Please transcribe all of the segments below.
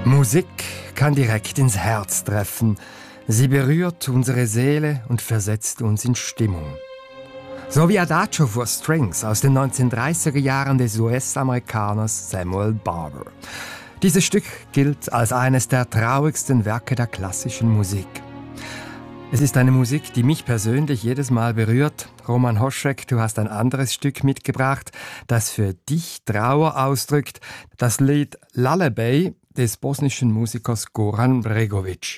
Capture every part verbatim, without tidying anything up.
Musik kann direkt ins Herz treffen. Sie berührt unsere Seele und versetzt uns in Stimmung. So wie Adagio for Strings aus den neunzehnhundertdreißiger Jahren des U S-Amerikaners Samuel Barber. Dieses Stück gilt als eines der traurigsten Werke der klassischen Musik. Es ist eine Musik, die mich persönlich jedes Mal berührt. Roman Hošek, du hast ein anderes Stück mitgebracht, das für dich Trauer ausdrückt. Das Lied Lullaby des bosnischen Musikers Goran Bregović.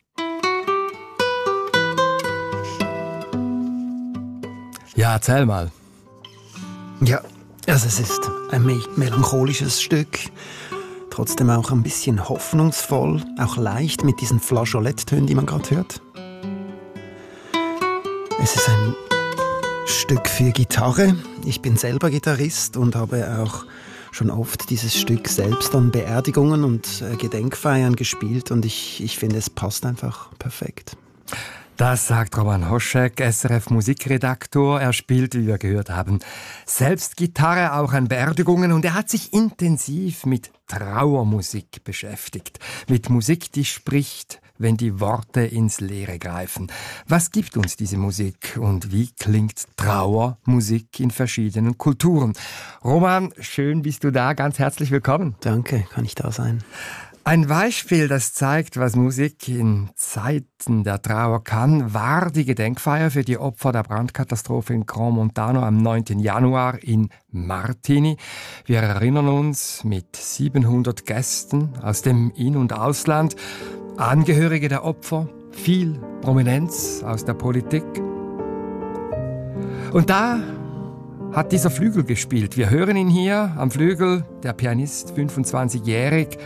Ja, erzähl mal. Ja, also es ist ein me- melancholisches Stück, trotzdem auch ein bisschen hoffnungsvoll, auch leicht mit diesen Flageoletttönen, die man gerade hört. Es ist ein Stück für Gitarre. Ich bin selber Gitarrist und habe auch schon oft dieses Stück selbst an Beerdigungen und äh, Gedenkfeiern gespielt und ich, ich finde, es passt einfach perfekt. Das sagt Roman Hošek, S R F-Musikredaktor. Er spielt, wie wir gehört haben, selbst Gitarre, auch an Beerdigungen. Und er hat sich intensiv mit Trauermusik beschäftigt. Mit Musik, die spricht, wenn die Worte ins Leere greifen. Was gibt uns diese Musik und wie klingt Trauermusik in verschiedenen Kulturen? Roman, schön bist du da. Ganz herzlich willkommen. Danke, kann ich da sein. Ein Beispiel, das zeigt, was Musik in Zeiten der Trauer kann, war die Gedenkfeier für die Opfer der Brandkatastrophe in Grand Montano am neunten Januar in Martigny. Wir erinnern uns mit siebenhundert Gästen aus dem In- und Ausland, Angehörige der Opfer, viel Prominenz aus der Politik. Und da hat dieser Flügel gespielt. Wir hören ihn hier am Flügel, der Pianist, fünfundzwanzigjährig,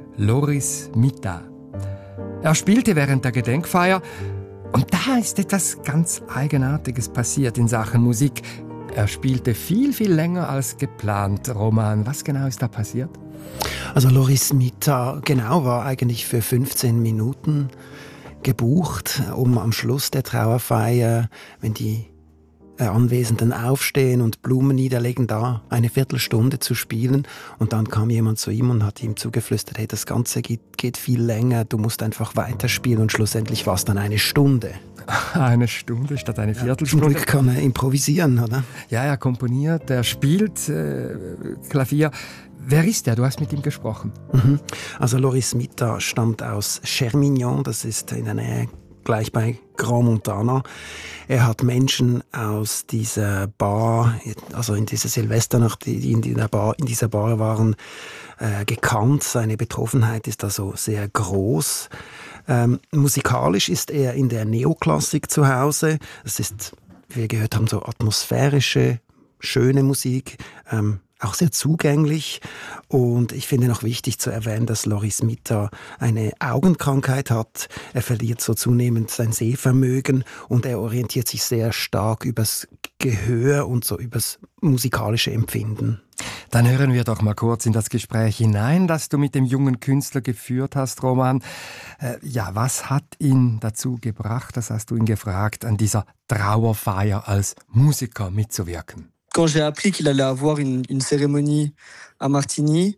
Loris Mita. Er spielte während der Gedenkfeier und da ist etwas ganz Eigenartiges passiert in Sachen Musik. Er spielte viel, viel länger als geplant. Roman, was genau ist da passiert? Also Loris Mita, genau, war eigentlich für fünfzehn Minuten gebucht, um am Schluss der Trauerfeier, wenn die Anwesenden aufstehen und Blumen niederlegen, da eine Viertelstunde zu spielen. Und dann kam jemand zu ihm und hat ihm zugeflüstert, hey, das Ganze geht, geht viel länger, du musst einfach weiterspielen. Und schlussendlich war es dann eine Stunde. Eine Stunde statt eine Viertelstunde. Ja, zum Glück kann er improvisieren, oder? Ja, er komponiert, er spielt äh, Klavier. Wer ist der? Du hast mit ihm gesprochen. Mhm. Also Loris Mita stammt aus Chermignon, das ist in der Nähe gleich bei Grand Montana. Er hat Menschen aus dieser Bar, also in dieser Silvesternacht, die in dieser Bar, in dieser Bar waren, äh, gekannt. Seine Betroffenheit ist also sehr groß. Ähm, musikalisch ist er in der Neoklassik zu Hause. Das ist, wie wir gehört haben, so atmosphärische, schöne Musik. Ähm, auch sehr zugänglich. Und ich finde noch wichtig zu erwähnen, dass Loris Mita eine Augenkrankheit hat. Er verliert so zunehmend sein Sehvermögen und er orientiert sich sehr stark übers Gehör und so übers musikalische Empfinden. Dann hören wir doch mal kurz in das Gespräch hinein, das du mit dem jungen Künstler geführt hast, Roman. Äh, ja, was hat ihn dazu gebracht, das hast du ihn gefragt, an dieser Trauerfeier als Musiker mitzuwirken? Quand j'ai appris qu'il allait avoir une, une cérémonie à Martigny,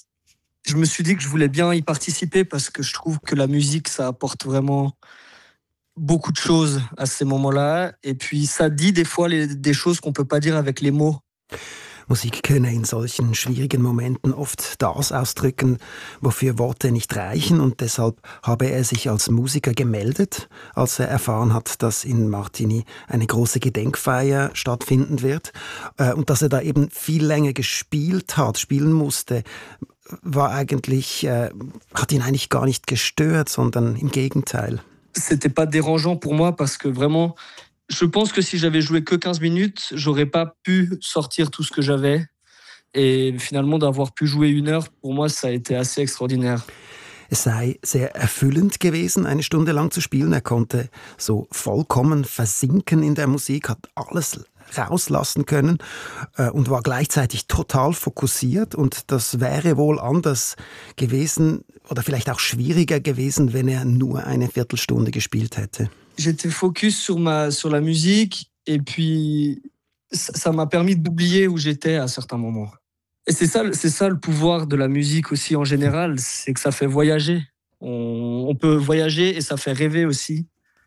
je me suis dit que je voulais bien y participer parce que je trouve que la musique, ça apporte vraiment beaucoup de choses à ces moments-là. Et puis, ça dit des fois les, des choses qu'on peut pas dire avec les mots. Musik könne in solchen schwierigen Momenten oft das ausdrücken, wofür Worte nicht reichen, und deshalb habe er sich als Musiker gemeldet, als er erfahren hat, dass in Martigny eine große Gedenkfeier stattfinden wird, und dass er da eben viel länger gespielt hat, spielen musste, war eigentlich, äh, hat ihn eigentlich gar nicht gestört, sondern im Gegenteil. C'était pas dérangeant pour moi parce que vraiment, je pense que si j'avais joué que quinze minutes, j'aurais pas pu sortir tout ce que j'avais. Et finalement, d'avoir pu jouer une heure, pour moi, ça a été assez extraordinaire. Es sei sehr erfüllend gewesen, eine Stunde lang zu spielen. Er konnte so vollkommen versinken in der Musik, hat alles rauslassen können äh, und war gleichzeitig total fokussiert. Und das wäre wohl anders gewesen oder vielleicht auch schwieriger gewesen, wenn er nur eine Viertelstunde gespielt hätte. J'étais focus sur ma sur la musique et puis ça m'a permis d'oublier où j'étais à certains moments. Et c'est ça, c'est ça le pouvoir de la musique aussi en général, c'est que ça fait voyager. On, on peut voyager et ça fait rêver aussi.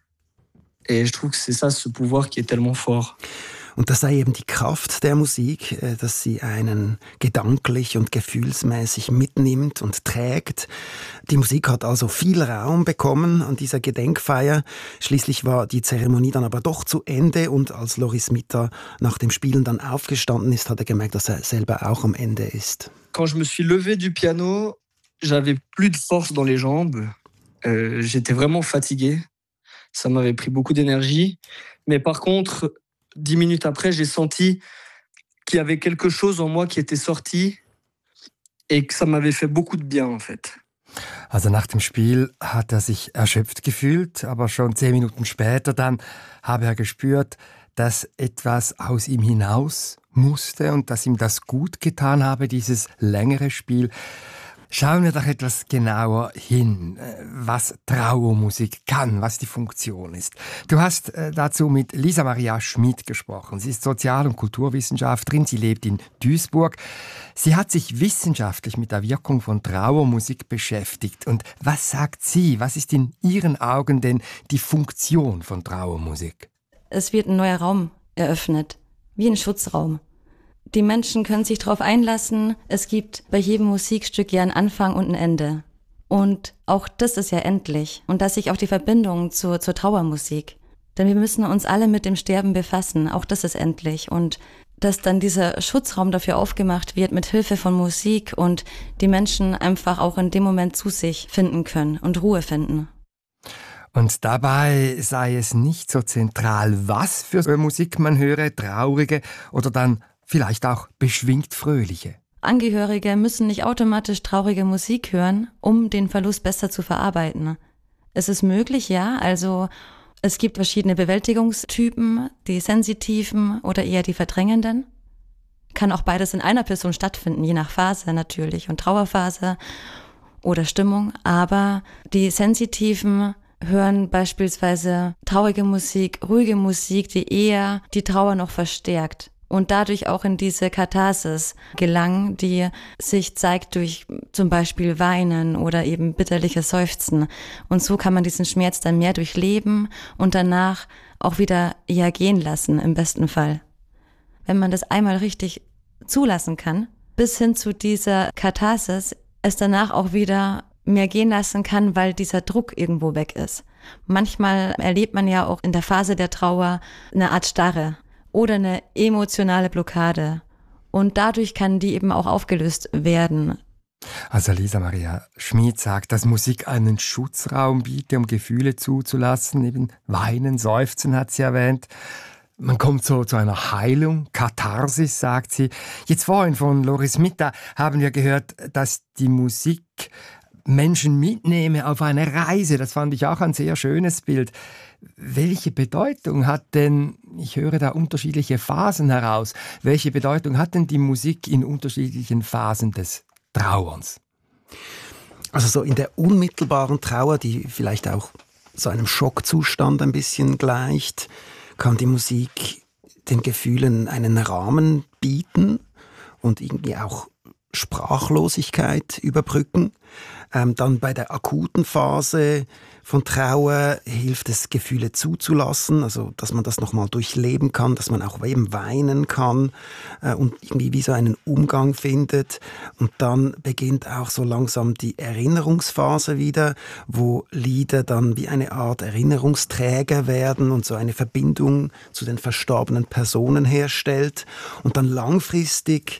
Et je trouve que c'est ça, ce pouvoir qui est tellement fort. Und das sei eben die Kraft der Musik, dass sie einen gedanklich und gefühlsmäßig mitnimmt und trägt. Die Musik hat also viel Raum bekommen an dieser Gedenkfeier. Schließlich war die Zeremonie dann aber doch zu Ende und als Loris Mitter nach dem Spielen dann aufgestanden ist, hat er gemerkt, dass er selber auch am Ende ist. Quand je me suis levé du piano, j'avais plus de force dans les jambes. Euh, j'étais vraiment fatigué. Ça m'avait pris beaucoup d'énergie. Mais par contre, dix minutes après, j'ai senti qu'il y avait quelque chose en moi qui était sorti et que ça m'avait fait beaucoup de bien, en fait. Also nach dem Spiel hat er sich erschöpft gefühlt, aber schon zehn Minuten später dann habe er gespürt, dass etwas aus ihm hinaus musste und dass ihm das gut getan habe, dieses längere Spiel. Schauen wir doch etwas genauer hin, was Trauermusik kann, was die Funktion ist. Du hast dazu mit Lisa Maria Schmid gesprochen. Sie ist Sozial- und Kulturwissenschaftlerin, sie lebt in Duisburg. Sie hat sich wissenschaftlich mit der Wirkung von Trauermusik beschäftigt. Und was sagt sie, was ist in ihren Augen denn die Funktion von Trauermusik? Es wird ein neuer Raum eröffnet, wie ein Schutzraum. Die Menschen können sich darauf einlassen. Es gibt bei jedem Musikstück ja einen Anfang und ein Ende. Und auch das ist ja endlich. Und dass sich auch die Verbindung zur, zur Trauermusik. Denn wir müssen uns alle mit dem Sterben befassen. Auch das ist endlich. Und dass dann dieser Schutzraum dafür aufgemacht wird mit Hilfe von Musik und die Menschen einfach auch in dem Moment zu sich finden können und Ruhe finden. Und dabei sei es nicht so zentral, was für Musik man höre, traurige oder dann vielleicht auch beschwingt fröhliche. Angehörige müssen nicht automatisch traurige Musik hören, um den Verlust besser zu verarbeiten. Es ist möglich, ja, also es gibt verschiedene Bewältigungstypen, die sensitiven oder eher die verdrängenden. Kann auch beides in einer Person stattfinden, je nach Phase natürlich und Trauerphase oder Stimmung. Aber die Sensitiven hören beispielsweise traurige Musik, ruhige Musik, die eher die Trauer noch verstärkt. Und dadurch auch in diese Katharsis gelangen, die sich zeigt durch zum Beispiel Weinen oder eben bitterliches Seufzen. Und so kann man diesen Schmerz dann mehr durchleben und danach auch wieder eher gehen lassen, im besten Fall. Wenn man das einmal richtig zulassen kann, bis hin zu dieser Katharsis, es danach auch wieder mehr gehen lassen kann, weil dieser Druck irgendwo weg ist. Manchmal erlebt man ja auch in der Phase der Trauer eine Art Starre oder eine emotionale Blockade. Und dadurch kann die eben auch aufgelöst werden. Also Lisa Maria Schmid sagt, dass Musik einen Schutzraum bietet, um Gefühle zuzulassen. Eben Weinen, Seufzen hat sie erwähnt. Man kommt so zu einer Heilung, Katharsis, sagt sie. Jetzt vorhin von Loris Mitter haben wir gehört, dass die Musik Menschen mitnehme auf eine Reise. Das fand ich auch ein sehr schönes Bild. Welche Bedeutung hat denn, ich höre da unterschiedliche Phasen heraus, welche Bedeutung hat denn die Musik in unterschiedlichen Phasen des Trauerns? Also so in der unmittelbaren Trauer, die vielleicht auch so einem Schockzustand ein bisschen gleicht, kann die Musik den Gefühlen einen Rahmen bieten und irgendwie auch Sprachlosigkeit überbrücken. Ähm, dann bei der akuten Phase von Trauer hilft es, Gefühle zuzulassen, also dass man das nochmal durchleben kann, dass man auch eben weinen kann äh, und irgendwie wie so einen Umgang findet. Und dann beginnt auch so langsam die Erinnerungsphase wieder, wo Lieder dann wie eine Art Erinnerungsträger werden und so eine Verbindung zu den verstorbenen Personen herstellt. Und dann langfristig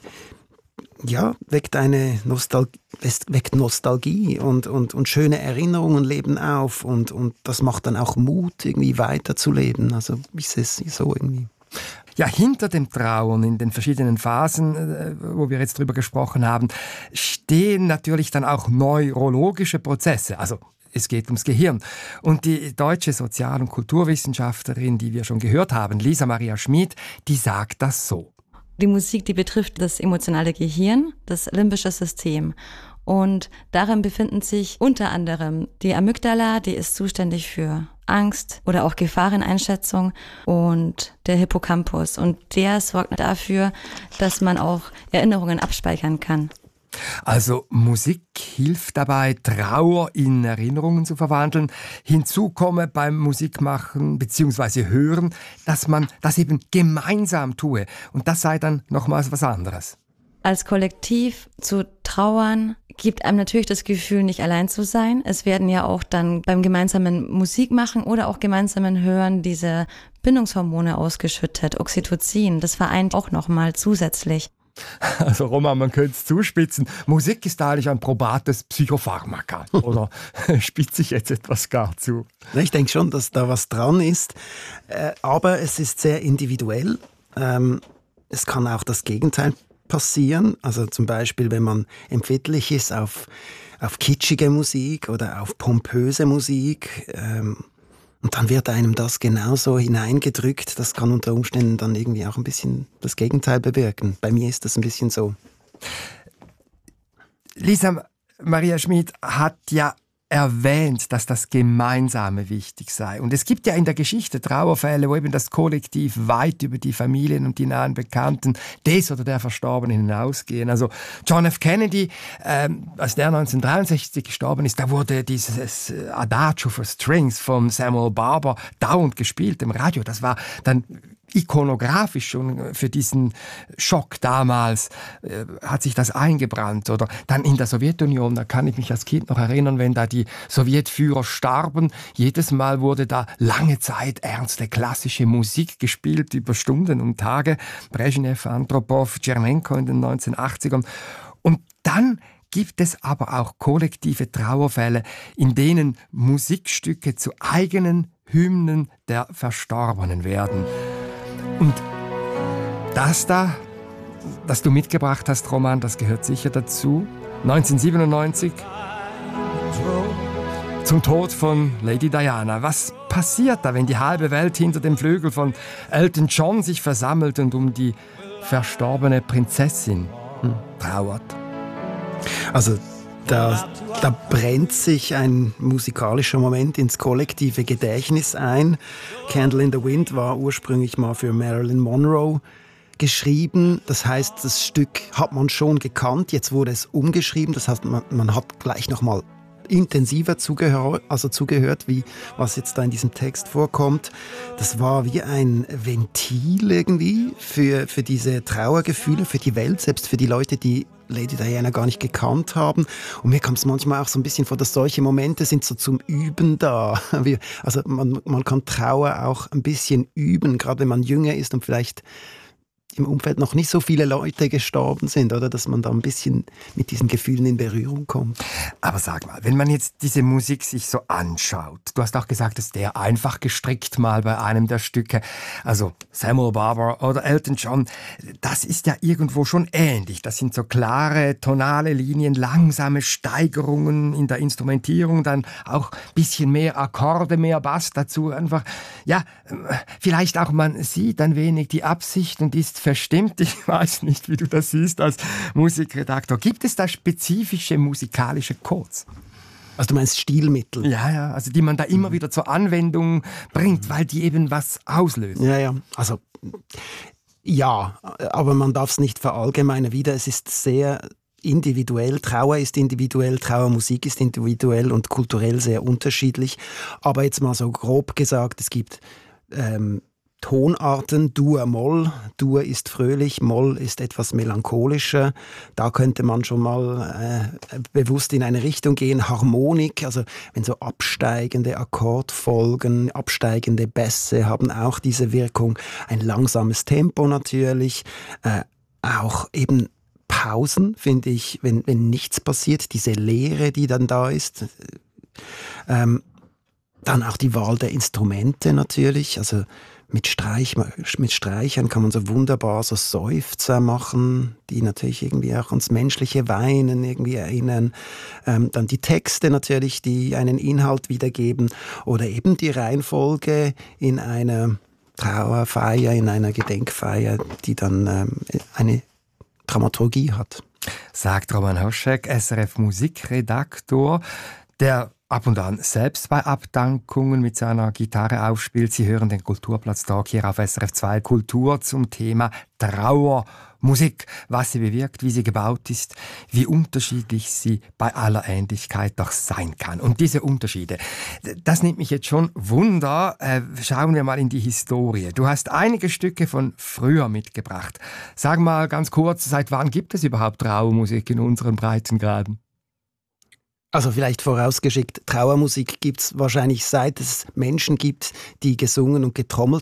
ja, weckt eine Nostalgie, weckt Nostalgie und, und, und schöne Erinnerungen leben auf und, und das macht dann auch Mut, irgendwie weiterzuleben. Also ich sehe es so irgendwie. Ja, hinter dem Trauern in den verschiedenen Phasen, wo wir jetzt drüber gesprochen haben, stehen natürlich dann auch neurologische Prozesse. Also es geht ums Gehirn. Und die deutsche Sozial- und Kulturwissenschaftlerin, die wir schon gehört haben, Lisa Maria Schmid, die sagt das so. Die Musik, die betrifft das emotionale Gehirn, das limbische System. Und darin befinden sich unter anderem die Amygdala, die ist zuständig für Angst oder auch Gefahreneinschätzung und der Hippocampus. Und der sorgt dafür, dass man auch Erinnerungen abspeichern kann. Also Musik hilft dabei, Trauer in Erinnerungen zu verwandeln. Hinzu komme beim Musikmachen bzw. Hören, dass man das eben gemeinsam tue. Und das sei dann nochmals was anderes. Als Kollektiv zu trauern gibt einem natürlich das Gefühl, nicht allein zu sein. Es werden ja auch dann beim gemeinsamen Musikmachen oder auch gemeinsamen Hören diese Bindungshormone ausgeschüttet, Oxytocin. Das vereint auch nochmal zusätzlich. Also Roman, man könnte es zuspitzen. Musik ist eigentlich ein probates Psychopharmaka. Oder spitze ich jetzt etwas gar zu? Ich denke schon, dass da was dran ist. Aber es ist sehr individuell. Es kann auch das Gegenteil passieren. Also zum Beispiel, wenn man empfindlich ist auf, auf kitschige Musik oder auf pompöse Musik. Ähm, und dann wird einem das genauso hineingedrückt. Das kann unter Umständen dann irgendwie auch ein bisschen das Gegenteil bewirken. Bei mir ist das ein bisschen so. Lisa Maria Schmid hat ja erwähnt, dass das Gemeinsame wichtig sei. Und es gibt ja in der Geschichte Trauerfälle, wo eben das Kollektiv weit über die Familien und die nahen Bekannten des oder der Verstorbenen hinausgehen. Also John F. Kennedy, ähm, als der neunzehnhundertdreiundsechzig gestorben ist, da wurde dieses Adagio for Strings von Samuel Barber dauernd gespielt im Radio. Das war dann ikonografisch schon für diesen Schock damals, äh, hat sich das eingebrannt. Oder dann in der Sowjetunion, da kann ich mich als Kind noch erinnern, wenn da die Sowjetführer starben, jedes Mal wurde da lange Zeit ernste klassische Musik gespielt, über Stunden und Tage. Brezhnev, Andropov, Tschernenko in den neunzehnhundertachtzigern. Und dann gibt es aber auch kollektive Trauerfälle, in denen Musikstücke zu eigenen Hymnen der Verstorbenen werden. Und das da, das du mitgebracht hast, Roman, das gehört sicher dazu. neunzehnhundertsiebenundneunzig, zum Tod von Lady Diana. Was passiert da, wenn die halbe Welt hinter dem Flügel von Elton John sich versammelt und um die verstorbene Prinzessin hm, trauert? Also Da, da brennt sich ein musikalischer Moment ins kollektive Gedächtnis ein. Candle in the Wind war ursprünglich mal für Marilyn Monroe geschrieben. Das heißt, das Stück hat man schon gekannt. Jetzt wurde es umgeschrieben. Das heißt, man, man hat gleich noch mal intensiver zugehört, also zugehört, wie was jetzt da in diesem Text vorkommt. Das war wie ein Ventil irgendwie für, für diese Trauergefühle, für die Welt, selbst für die Leute, die Lady Diana gar nicht gekannt haben. Und mir kam es manchmal auch so ein bisschen vor, dass solche Momente sind so zum Üben da. Also man, man kann Trauer auch ein bisschen üben, gerade wenn man jünger ist und vielleicht im Umfeld noch nicht so viele Leute gestorben sind, oder dass man da ein bisschen mit diesen Gefühlen in Berührung kommt. Aber sag mal, wenn man jetzt diese Musik sich so anschaut, du hast auch gesagt, dass der einfach gestrickt mal bei einem der Stücke, also Samuel Barber oder Elton John, das ist ja irgendwo schon ähnlich. Das sind so klare tonale Linien, langsame Steigerungen in der Instrumentierung, dann auch ein bisschen mehr Akkorde, mehr Bass dazu, einfach, ja, vielleicht auch man sieht ein wenig die Absicht und ist verstimmt. Ich weiß nicht, wie du das siehst als Musikredaktor. Gibt es da spezifische musikalische Codes? Also du meinst Stilmittel? Ja, ja, also die man da immer wieder zur Anwendung bringt, weil die eben was auslösen. Ja, ja, also ja, aber man darf es nicht verallgemeinern wieder. Es ist sehr individuell. Trauer ist individuell, Trauermusik ist individuell und kulturell sehr unterschiedlich. Aber jetzt mal so grob gesagt, es gibt ähm, Tonarten, Dur, Moll. Dur ist fröhlich, Moll ist etwas melancholischer. Da könnte man schon mal äh, bewusst in eine Richtung gehen. Harmonik, also wenn so absteigende Akkordfolgen, absteigende Bässe haben auch diese Wirkung. Ein langsames Tempo natürlich. Äh, auch eben Pausen, finde ich, wenn, wenn nichts passiert, diese Leere, die dann da ist. Ähm, dann auch die Wahl der Instrumente natürlich, also Mit, Streich, mit Streichern kann man so wunderbar so Seufzer machen, die natürlich irgendwie auch ans menschliche Weinen irgendwie erinnern. Ähm, dann die Texte natürlich, die einen Inhalt wiedergeben. Oder eben die Reihenfolge in einer Trauerfeier, in einer Gedenkfeier, die dann ähm, eine Dramaturgie hat. Sagt Roman Hoschek, S R F Musikredaktor, der ab und an selbst bei Abdankungen mit seiner Gitarre aufspielt. Sie hören den Kulturplatz-Talk hier auf S R F zwei Kultur zum Thema Trauermusik, was sie bewirkt, wie sie gebaut ist, wie unterschiedlich sie bei aller Ähnlichkeit doch sein kann. Und diese Unterschiede, das nimmt mich jetzt schon Wunder. Äh, schauen wir mal in die Historie. Du hast einige Stücke von früher mitgebracht. Sag mal ganz kurz, seit wann gibt es überhaupt Trauermusik in unseren Breitengraden? Also vielleicht vorausgeschickt, Trauermusik gibt es wahrscheinlich seit es Menschen gibt, die gesungen und getrommelt